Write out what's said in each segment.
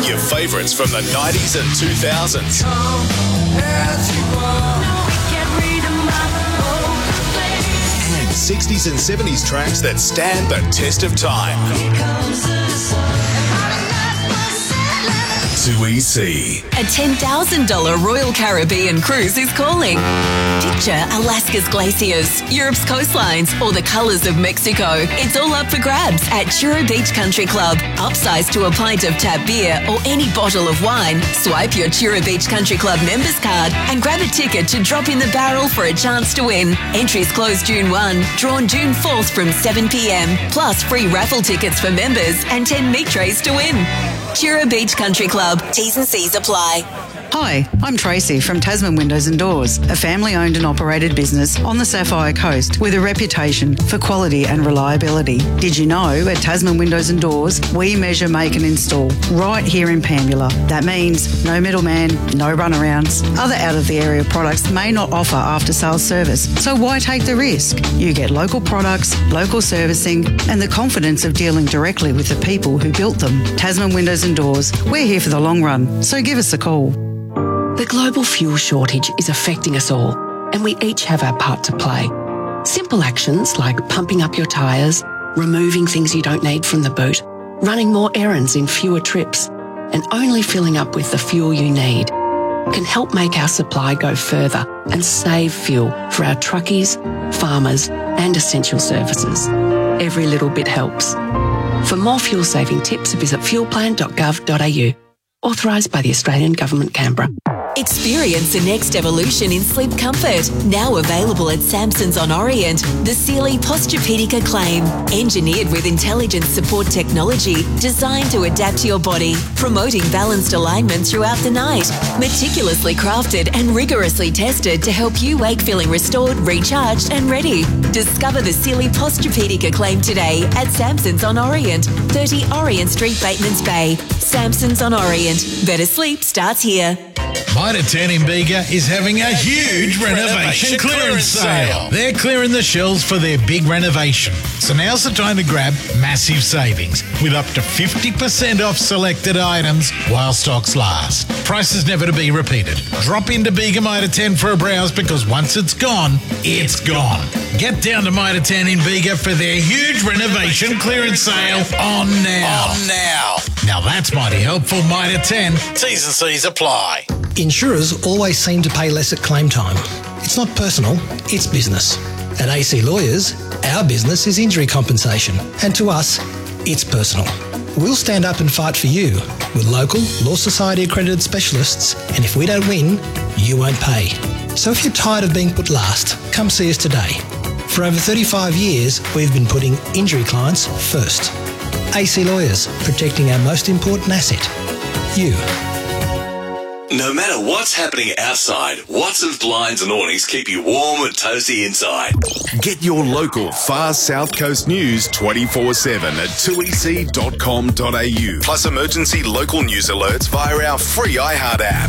Your favourites from the 90s and 2000s. And 60s and 70s tracks that stand the test of time. 2EC. A $10,000 Royal Caribbean cruise is calling. Picture Alaska's glaciers, Europe's coastlines, or the colours of Mexico. It's all up for grabs at Chura Beach Country Club. Upsize to a pint of tap beer or any bottle of wine. Swipe your Chura Beach Country Club members card and grab a ticket to drop in the barrel for a chance to win. Entries close June 1, drawn June 4th from 7 p.m. Plus free raffle tickets for members and 10 meat trays to win. Chura Beach Country Club. T's and C's apply. Hi, I'm Tracy from Tasman Windows and Doors, a family-owned and operated business on the Sapphire Coast with a reputation for quality and reliability. Did you know at Tasman Windows and Doors, we measure, make and install right here in Pambula. That means no middleman, no runarounds. Other out-of-the-area products may not offer after-sales service, so why take the risk? You get local products, local servicing and the confidence of dealing directly with the people who built them. Tasman Windows and Doors, we're here for the long run, so give us a call. The global fuel shortage is affecting us all, and we each have our part to play. Simple actions like pumping up your tyres, removing things you don't need from the boot, running more errands in fewer trips, and only filling up with the fuel you need can help make our supply go further and save fuel for our truckies, farmers, and essential services. Every little bit helps. For more fuel-saving tips, visit fuelplan.gov.au. Authorised by the Australian Government, Canberra. Experience the next evolution in sleep comfort. Now available at Samson's on Orient, the Sealy Posturepedic Acclaim. Engineered with intelligent support technology designed to adapt to your body, promoting balanced alignment throughout the night. Meticulously crafted and rigorously tested to help you wake feeling restored, recharged and ready. Discover the Sealy Posturepedic Acclaim today at Samson's on Orient, 30 Orient Street, Batemans Bay. Samson's on Orient. Better sleep starts here. Mitre 10 in Bega is having a huge renovation clearance sale. They're clearing the shelves for their big renovation. So now's the time to grab massive savings with up to 50% off selected items while stocks last. Prices never to be repeated. Drop into Bega Mitre 10 for a browse because once it's gone, it's gone. Get down to Mitre 10 in Bega for their huge renovation clearance sale on now. Now that's mighty helpful, Mitre 10. T's and C's apply. Insurers always seem to pay less at claim time. It's not personal, it's business. At AC Lawyers, our business is injury compensation, and to us, it's personal. We'll stand up and fight for you with local Law Society accredited specialists, and if we don't win, you won't pay. So if you're tired of being put last, come see us today. For over 35 years, we've been putting injury clients first. AC Lawyers, protecting our most important asset, you. No matter what's happening outside, Watson's blinds and awnings keep you warm and toasty inside. Get your local far South Coast news 24/7 at 2ec.com.au. Plus emergency local news alerts via our free iHeart app.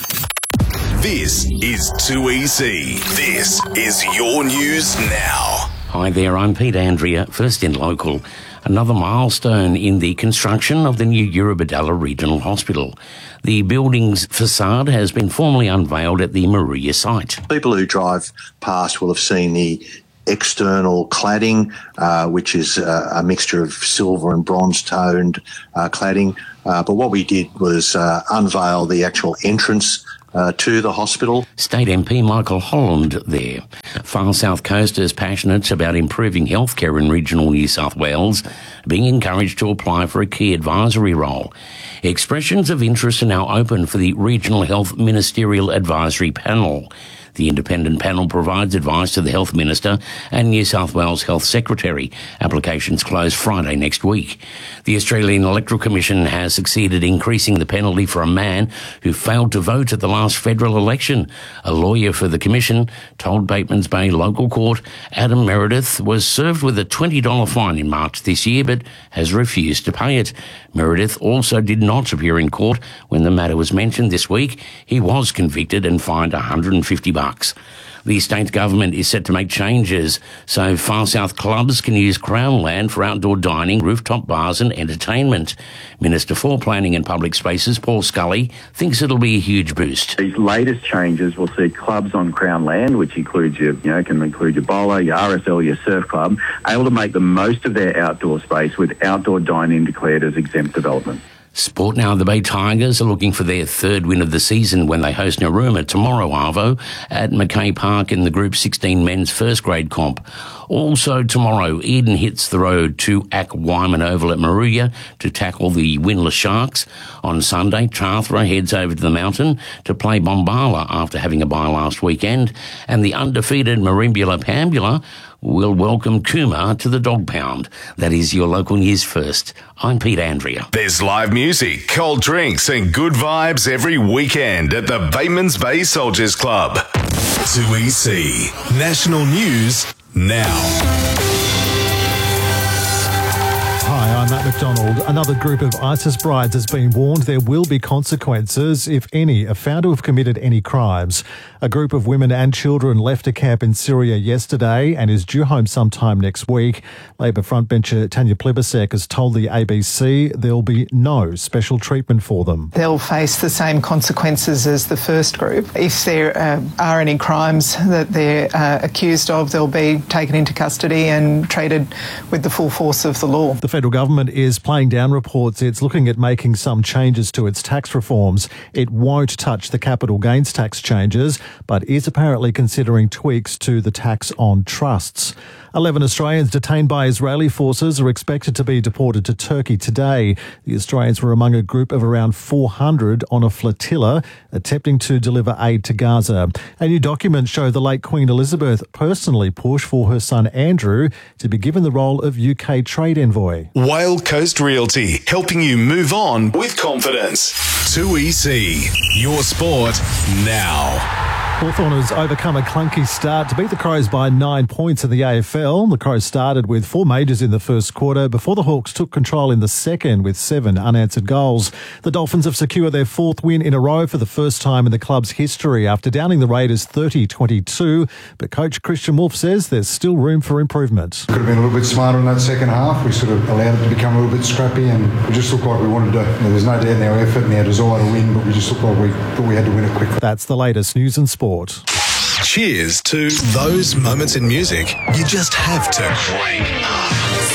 This is 2EC. This is your news now. Hi there, I'm Pete Andrea, first in local. Another milestone in the construction of the new Eurobodalla Regional Hospital. The building's facade has been formally unveiled at the Maria site. People who drive past will have seen the external cladding, which is a mixture of silver and bronze-toned cladding. But what we did was unveil the actual entrance to the hospital. State MP Michael Holland there. Far South Coasters passionate about improving healthcare in regional New South Wales, being encouraged to apply for a key advisory role. Expressions of interest are now open for the Regional Health Ministerial Advisory Panel. The independent panel provides advice to the Health Minister and New South Wales Health Secretary. Applications close Friday next week. The Australian Electoral Commission has succeeded in increasing the penalty for a man who failed to vote at the last federal election. A lawyer for the Commission told Batemans Bay Local Court Adam Meredith was served with a $20 fine in March this year but has refused to pay it. Meredith also did not appear in court when the matter was mentioned this week. He was convicted and fined $150 Sharks. The state government is set to make changes so Far South clubs can use Crown land for outdoor dining, rooftop bars and entertainment. Minister for Planning and Public Spaces, Paul Scully, thinks it'll be a huge boost. These latest changes will see clubs on Crown land, which includes can include your bowler, your RSL, your surf club, able to make the most of their outdoor space with outdoor dining declared as exempt development. Sport now. The Bay Tigers are looking for their third win of the season when they host Narooma tomorrow, Arvo, at McKay Park in the Group 16 men's first grade comp. Also tomorrow, Eden hits the road to Wyman Oval at Moruya to tackle the winless Sharks. On Sunday, Charthra heads over to the mountain to play Bombala after having a bye last weekend. And the undefeated Marimbula Pambula will welcome Kumar to the Dog Pound. That is your local news first. I'm Pete Andrea. There's live music, cold drinks and good vibes every weekend at the Batemans Bay Soldiers Club. 2EC. National News now. Hi, I'm Matt McDonald. Another group of ISIS brides has been warned there will be consequences if any are found to have committed any crimes. A group of women and children left a camp in Syria yesterday and is due home sometime next week. Labor frontbencher Tanya Plibersek has told the ABC there'll be no special treatment for them. They'll face the same consequences as the first group. If there are any crimes that they're accused of, they'll be taken into custody and treated with the full force of the law. The federal government is playing down reports it's looking at making some changes to its tax reforms. It won't touch the capital gains tax changes, but is apparently considering tweaks to the tax on trusts. 11 Australians detained by Israeli forces are expected to be deported to Turkey today. The Australians were among a group of around 400 on a flotilla attempting to deliver aid to Gaza. A new document showed the late Queen Elizabeth personally pushed for her son Andrew to be given the role of UK trade envoy. Whale Coast Realty, helping you move on with confidence. 2EC. Your sport now. Hawthorn overcome a clunky start to beat the Crows by 9 points in the AFL. The Crows started with 4 majors in the first quarter before the Hawks took control in the second with 7 unanswered goals. The Dolphins have secured their 4th win in a row for the first time in the club's history after downing the Raiders 30-22. But coach Christian Wolf says there's still room for improvement. Could have been a little bit smarter in that second half. We sort of allowed it to become a little bit scrappy and we just looked like we wanted to. There's no doubt in our effort and our desire to win, but we just looked like we thought we had to win it quickly. That's the latest news and sport. Cheers to those moments in music you just have to crank up.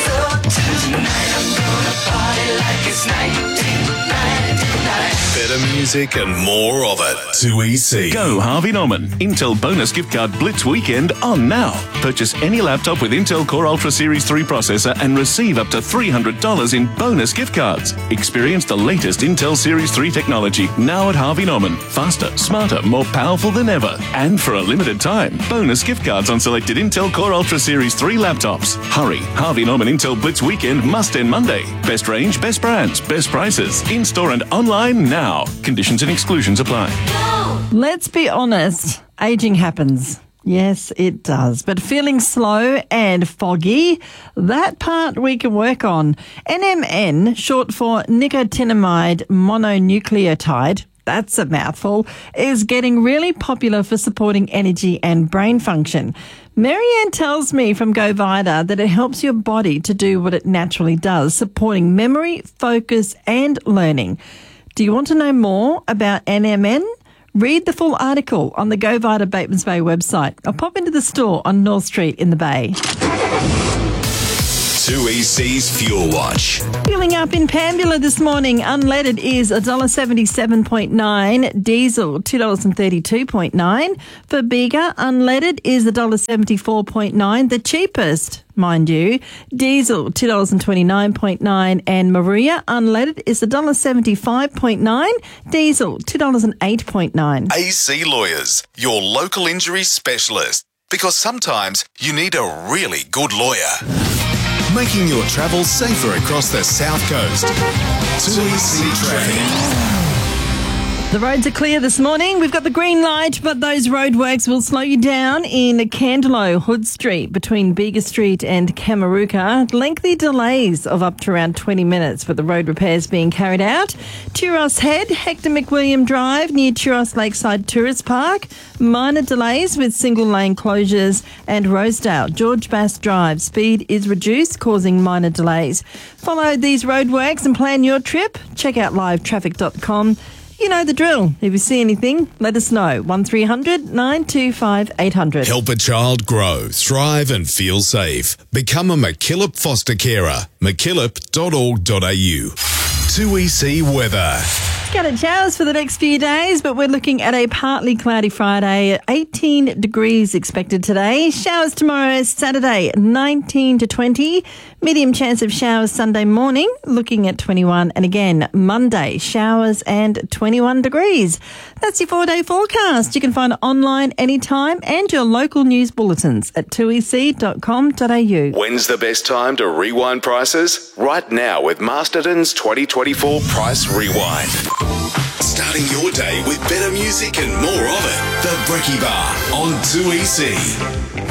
Better music and more of it. 2EC. Go Harvey Norman. Intel bonus gift card Blitz weekend on now. Purchase any laptop with Intel Core Ultra Series 3 processor and receive up to $300 in bonus gift cards. Experience the latest Intel Series 3 technology now at Harvey Norman. Faster, smarter, more powerful than ever. And for a limited time, bonus gift cards on selected Intel Core Ultra Series 3 laptops. Hurry. Harvey Norman Intel Blitz weekend must end Monday. Best range, best brands, best prices. In-store and online now. Conditions and exclusions apply. Let's be honest, ageing happens. Yes, it does. But feeling slow and foggy, that part we can work on. NMN, short for nicotinamide mononucleotide, that's a mouthful, is getting really popular for supporting energy and brain function. Marianne tells me from GoVita that it helps your body to do what it naturally does, supporting memory, focus and learning. Do you want to know more about NMN? Read the full article on the GoVita Batemans Bay website or pop into the store on North Street in the Bay. 2EC's Fuel Watch. Fueling up in Pambula this morning, unleaded is $1.77.9, diesel $2.32.9. For Bega, unleaded is $1.74.9, the cheapest, mind you. Diesel $2.29.9 and Maria, unleaded is $1.75.9, diesel $2.08.9. AC Lawyers, your local injury specialist. Because sometimes you need a really good lawyer. Making your travel safer across the South Coast. 2EC Traffic. The roads are clear this morning. We've got the green light, but those roadworks will slow you down in Candelo, Hood Street, between Bega Street and Kamaruka. Lengthy delays of up to around 20 minutes, but the road repairs being carried out. Turos Head, Hector McWilliam Drive near Turos Lakeside Tourist Park. Minor delays with single lane closures. And Rosedale, George Bass Drive. Speed is reduced, causing minor delays. Follow these roadworks and plan your trip. Check out livetraffic.com. You know the drill. If you see anything, let us know. 1300 925 800. Help a child grow, thrive and feel safe. Become a McKillop foster carer. mckillop.org.au. 2EC weather. Scattered showers for the next few days, but we're looking at a partly cloudy Friday. 18 degrees expected today. Showers tomorrow, Saturday, 19 to 20. Medium chance of showers Sunday morning, looking at 21. And again, Monday, showers and 21 degrees. That's your 4-day forecast. You can find it online anytime and your local news bulletins at 2ec.com.au. When's the best time to rewind prices? Right now with Masterton's 2024 Price Rewind. Starting your day with better music and more of it. The Brekkie Bar on 2EC.